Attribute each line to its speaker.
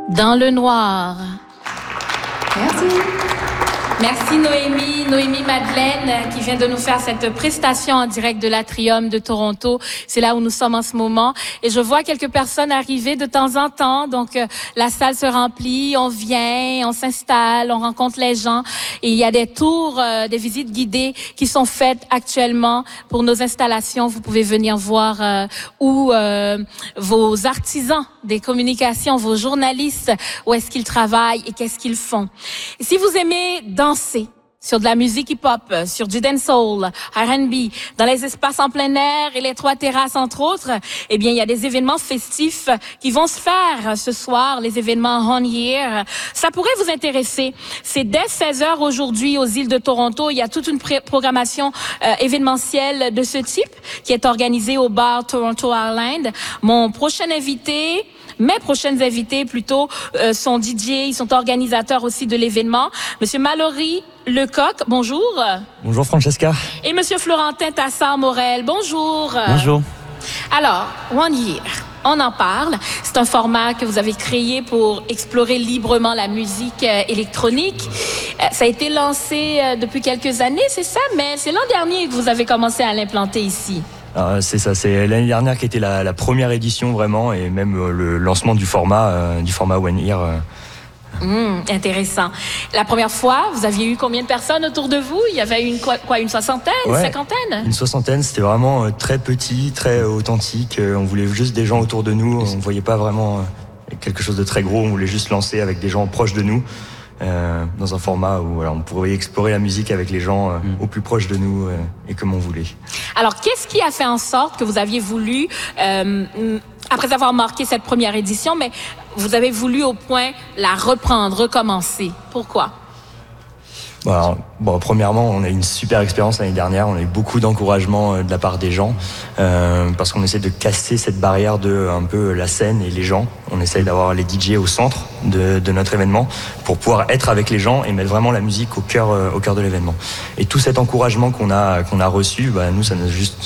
Speaker 1: Dans le noir.
Speaker 2: Merci.
Speaker 1: Merci Noémie Madeleine qui vient de nous faire cette prestation en direct de l'Atrium de Toronto. C'est là où nous sommes en ce moment. Et je vois quelques personnes arriver de temps en temps. Donc, la salle se remplit, on vient, on s'installe, on rencontre les gens. Et il y a des tours, des visites guidées qui sont faites actuellement pour nos installations. Vous pouvez venir voir où vos artisans des communications, vos journalistes, où est-ce qu'ils travaillent et qu'est-ce qu'ils font. Et si vous aimez danser sur de la musique hip-hop, sur du dancehall, R&B, dans les espaces en plein air et les 3 terrasses, entre autres, eh bien, il y a des événements festifs qui vont se faire ce soir, les événements On Year. Ça pourrait vous intéresser. C'est dès 16h aujourd'hui aux îles de Toronto. Il y a toute une programmation événementielle de ce type qui est organisée au bar Toronto Island. Mes prochaines invités plutôt sont DJ, ils sont organisateurs aussi de l'événement. Monsieur Mallory Lecoq, bonjour.
Speaker 3: Bonjour Francesca.
Speaker 1: Et Monsieur Florentin Tassard-Morel, bonjour.
Speaker 3: Bonjour.
Speaker 1: Alors, One Year, on en parle. C'est un format que vous avez créé pour explorer librement la musique électronique. Ça a été lancé depuis quelques années, c'est ça? Mais c'est l'an dernier que vous avez commencé à l'implanter ici.
Speaker 3: C'est ça, c'est l'année dernière qui était la première édition vraiment, et même le lancement du format One Year.
Speaker 1: Intéressant. La première fois, vous aviez eu combien de personnes autour de vous? Il y avait une soixantaine, une cinquantaine?
Speaker 3: Une soixantaine, c'était vraiment très petit, très authentique. On voulait juste des gens autour de nous, on ne voyait pas vraiment quelque chose de très gros, on voulait juste lancer avec des gens proches de nous. Dans un format où on pourrait explorer la musique avec les gens au plus proche de nous et comme on voulait.
Speaker 1: Alors, qu'est-ce qui a fait en sorte que vous aviez voulu, après avoir marqué cette première édition, mais vous avez voulu au point la reprendre, recommencer? Pourquoi?
Speaker 3: Premièrement, on a eu une super expérience l'année dernière. On a eu beaucoup d'encouragement de la part des gens parce qu'on essaie de casser cette barrière de un peu la scène et les gens. On essaie d'avoir les DJ au centre de notre événement pour pouvoir être avec les gens et mettre vraiment la musique au cœur de l'événement. Et tout cet encouragement qu'on a reçu, nous, ça nous a juste